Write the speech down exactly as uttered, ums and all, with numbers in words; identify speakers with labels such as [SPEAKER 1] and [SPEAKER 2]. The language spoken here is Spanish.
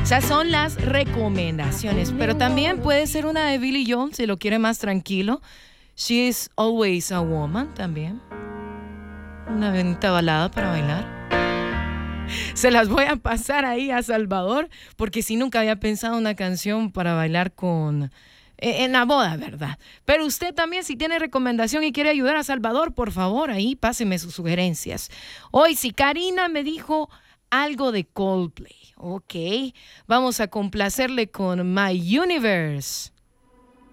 [SPEAKER 1] Esas son las recomendaciones, pero también puede ser una de Billy Joel si lo quiere más tranquilo. She is always a woman también. Una bonita balada para bailar. Se las voy a pasar ahí a Salvador, porque sí nunca había pensado una canción para bailar con en la boda, ¿verdad? Pero usted también, si tiene recomendación y quiere ayudar a Salvador, por favor, ahí páseme sus sugerencias. Hoy, si Karina me dijo algo de Coldplay, ok, vamos a complacerle con My Universe.